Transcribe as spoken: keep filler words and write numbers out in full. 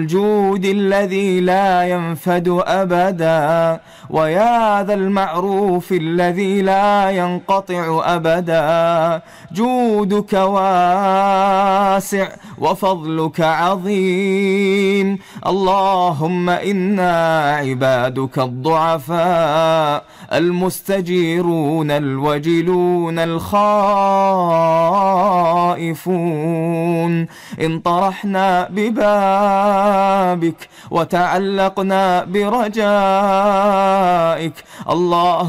الجود الذي لا ينفد أبدا، ويا ذا المعروف الذي لا ينقطع أبدا. جودك واسع وفضلك عظيم، اللهم إنا عبادك الضعفاء المستجيرون الوجلون الخائفون. انطرحنا ببابك وتعلقنا برجائك، الله